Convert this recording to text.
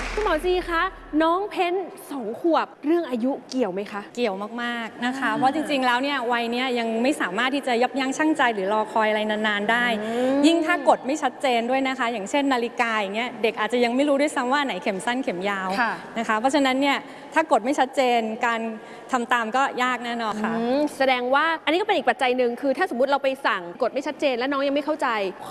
คุณหมอซีคะน้องเพ้น2 ขวบเรื่องอายุเกี่ยวไหมคะเกี่ยวมากๆนะคะเพราะจริงๆแล้วเนี่ยวัยเนี้ยยังไม่สามารถที่จะยับยั้งชั่งใจหรือรอคอยอะไรนานๆได้ยิ่งถ้ากฎไม่ชัดเจนด้วยนะคะอย่างเช่นนาฬิกาอย่างเงี้ยเด็กอาจจะยังไม่รู้ด้วยซ้ำว่าไหนเข็มสั้นเข็มยาวนะคะเพราะฉะนั้นเนี่ยถ้ากฎไม่ชัดเจนการทำตามก็ยากแน่นอนค่ะแสดงว่าอันนี้ก็เป็นอีกปัจจัยหนึ่งคือถ้าสมมติเราไปสั่งกฎไม่ชัดเจนและน้องยังไม่เข้าใจ